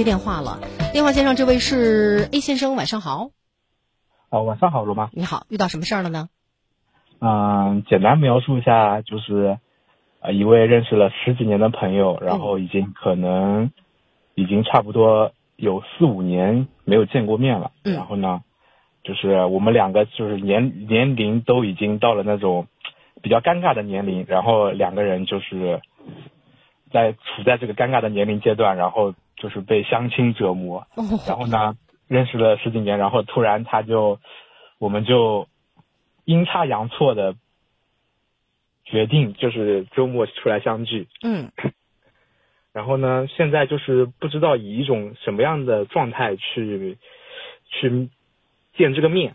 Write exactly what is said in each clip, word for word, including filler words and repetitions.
接电话了。电话线上这位是 A 先生，晚上好。 啊、晚上好，罗妈。 你好，遇到什么事儿了呢？ 嗯，简单描述一下，就是呃一位认识了十几年的朋友，然后已经可能已经差不多有四五年没有见过面了。 嗯然后呢，就是我们两个就是年年龄都已经到了那种比较尴尬的年龄，然后两个人就是在处在这个尴尬的年龄阶段，然后就是被相亲折磨。 哦， 然后呢，认识了十几年，然后突然他就，我们就阴差阳错的决定，就是周末出来相聚。 嗯， 然后呢，现在就是不知道以一种什么样的状态去去见这个面。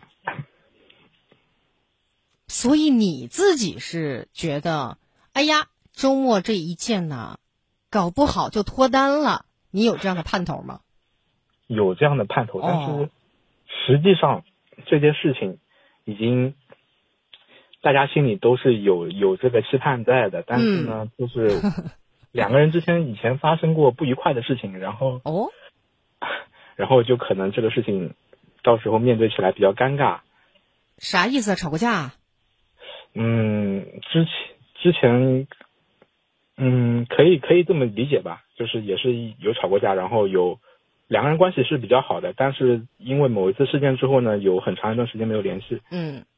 所以你自己是觉得，哎呀，周末这一见呢，搞不好就脱单了，你有这样的盼头吗？ 有这样的盼头，但哦是实际上这件事情已经大家心里都是有有这个期盼在的，但是呢，就是两个人之间以前发生过不愉快的事情，然后哦， 然后就可能这个事情到时候面对起来比较尴尬。 啥意思啊？吵过架啊？ 嗯，之前之前，嗯，可以可以这么理解吧，就是也是有吵过架，然后有两个人关系是比较好的，但是因为某一次事件之后呢，有很长一段时间没有联系。 嗯，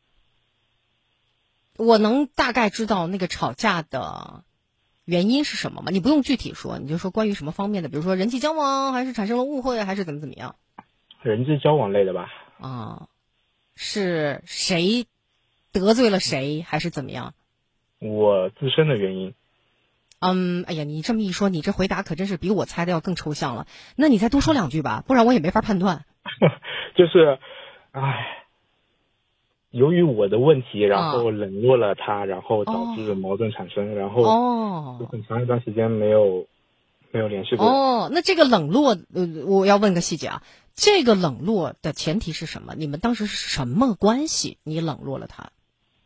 我能大概知道那个吵架的原因是什么吗？你不用具体说，你就说关于什么方面的，比如说人际交往，还是产生了误会，还是怎么怎么样？ 人际交往类的吧。 啊，是谁得罪了谁，还是怎么样？ 我自身的原因。 嗯，哎呀，你这么一说，你这回答可真是比我猜的要更抽象了。那你再多说两句吧，不然我也没法判断。 就是，唉，由于我的问题，然后冷落了他，然后导致矛盾产生，然后哦有很长一段时间没有没有联系过。 哦，那这个冷落，呃，我要问个细节啊，这个冷落的前提是什么？你们当时是什么关系？你冷落了他？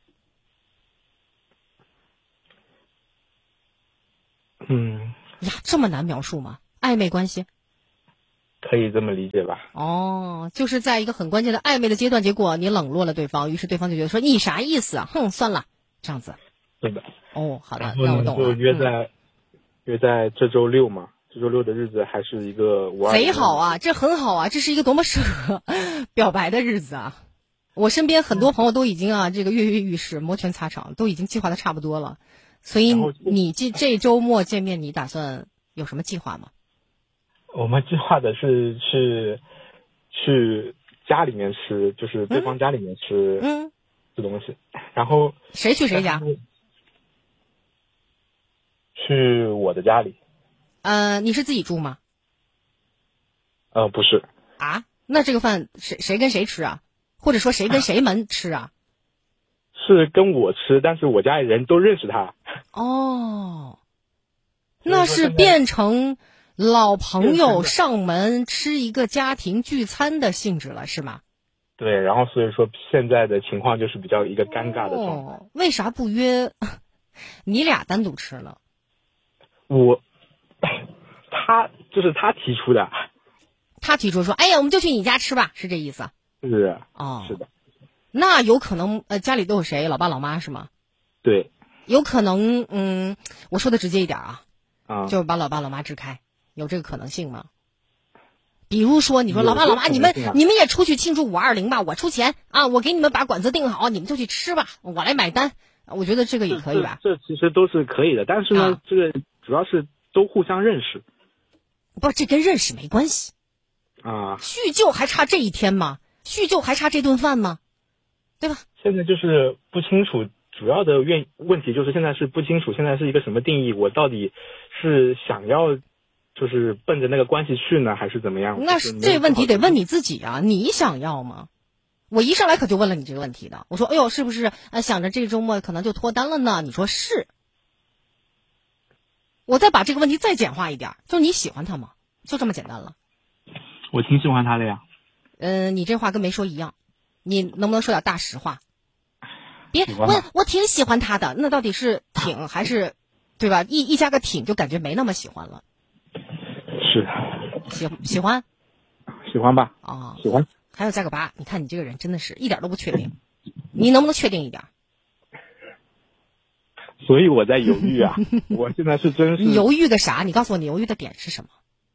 嗯， 呀，这么难描述吗？暧昧关系？ 可以这么理解吧。 哦，就是在一个很关键的暧昧的阶段，结果你冷落了对方，于是对方就觉得说你啥意思啊？哼，算了，这样子。 对的。 哦，好的， 然后呢， 那我懂了。 就约在、 嗯、 约在这周六嘛，这周六的日子还是一个五二零。 贼好啊，这很好啊，这是一个多么适合表白的日子啊！我身边很多朋友都已经啊，这个跃跃欲试，摩拳擦掌，都已经计划的差不多了。所以你这这周末见面，你打算有什么计划吗？ 我们计划的是去去家里面吃，就是对方家里面吃嗯吃东西，然后谁去谁家？ 去我的家里。 呃，你是自己住吗？ 呃，不是。 啊？那这个饭谁谁跟谁吃啊？或者说谁跟谁们吃啊？ 是跟我吃，但是我家里人都认识他。 哦，那是变成老朋友上门吃一个家庭聚餐的性质了，是吗？ 对，然后所以说现在的情况就是比较一个尴尬的状态。 哦，为啥不约你俩单独吃了？ 我，他就是他提出的。 他提出说：“哎呀，我们就去你家吃吧。”是这意思？ 是。 哦， 是的。 那有可能呃，家里都有谁？老爸老妈是吗？ 对。 有可能，嗯，我说的直接一点啊， 啊， 就是把老爸老妈支开，有这个可能性吗？比如说，你说老爸老妈，你们你们也出去庆祝五二零吧，我出钱啊，我给你们把馆子订好，你们就去吃吧，我来买单。我觉得这个也可以吧？ 这, 这, 这其实都是可以的，但是呢，啊、这个主要是都互相认识。 不，这跟认识没关系啊。 叙旧还差这一天吗？叙旧还差这顿饭吗？对吧？ 现在就是不清楚。主要的问问题就是现在是不清楚，现在是一个什么定义？我到底是想要就是奔着那个关系去呢，还是怎么样？ 那是这问题得问你自己啊，你想要吗？我一上来可就问了你这个问题的，我说：“哎呦，是不是呃想着这周末可能就脱单了呢？”你说是。我再把这个问题再简化一点，就是你喜欢他吗？就这么简单了。 我挺喜欢他的呀。 嗯、呃，你这话跟没说一样，你能不能说点大实话？别，我我挺喜欢他的，那到底是挺还是，对吧？一一加个挺就感觉没那么喜欢了。 是。 喜喜欢？ 喜欢吧？ 啊、哦， 喜欢。 还有加个八，你看你这个人真的是一点都不确定，你能不能确定一点？ 所以我在犹豫啊，我现在是真是。 你犹豫个啥？你告诉我，你犹豫的点是什么？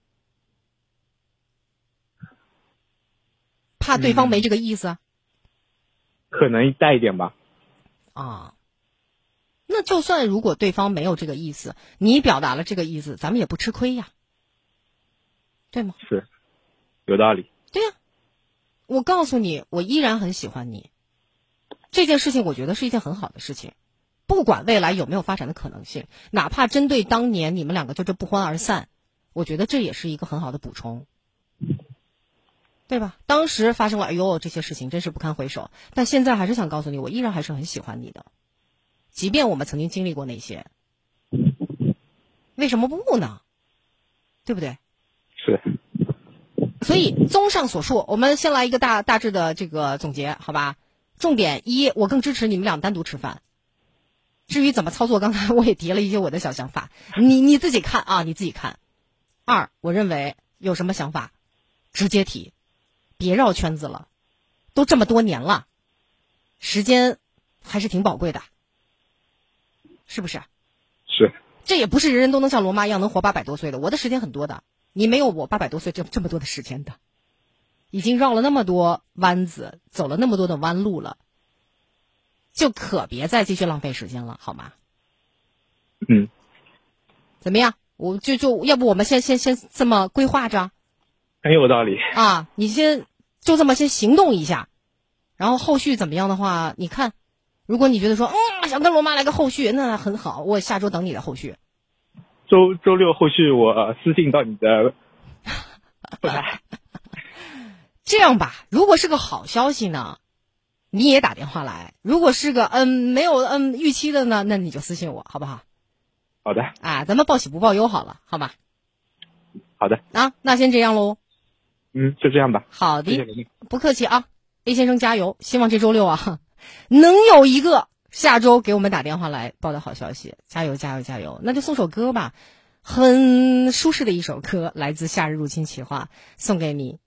怕对方没这个意思？嗯、 可能带一点吧。 啊，那就算如果对方没有这个意思，你表达了这个意思，咱们也不吃亏呀，对吗？ 是，有道理。 对呀、啊，我告诉你，我依然很喜欢你。这件事情，我觉得是一件很好的事情。不管未来有没有发展的可能性，哪怕针对当年你们两个就这不欢而散，我觉得这也是一个很好的补充，对吧？当时发生了，哎呦，这些事情真是不堪回首。但现在还是想告诉你，我依然还是很喜欢你的，即便我们曾经经历过那些，为什么不呢？对不对？ 是。 所以综上所述，我们先来一个大大致的这个总结，好吧？重点一，我更支持你们俩单独吃饭。至于怎么操作，刚才我也提了一些我的小想法，你你自己看啊，你自己看。二，我认为有什么想法，直接提，别绕圈子了，都这么多年了，时间还是挺宝贵的，是不是？ 是。 这也不是人人都能像罗妈一样能活八百多岁的，我的时间很多的，你没有我八百多岁这这么多的时间的，已经绕了那么多弯子，走了那么多的弯路了。就可别再继续浪费时间了，好吗？ 嗯， 怎么样？我就就要不我们先先先这么规划着， 很有道理啊！你先就这么先行动一下，然后后续怎么样的话，你看，如果你觉得说，嗯，想跟罗妈来个后续，那很好，我下周等你的后续。 周周六后续我私信到你的后台。 这样吧，如果是个好消息呢？你也打电话来，如果是个嗯没有嗯预期的呢，那你就私信我，好不好？ 好的。 啊，咱们报喜不报忧好了，好吧？ 好的。 啊，那先这样喽。 嗯，就这样吧。 好的， 谢谢您， 不客气啊 ，A 先生加油！希望这周六啊，能有一个下周给我们打电话来报的好消息，加油加油加油！那就送首歌吧，很舒适的一首歌，来自《夏日入侵企划》，送给你。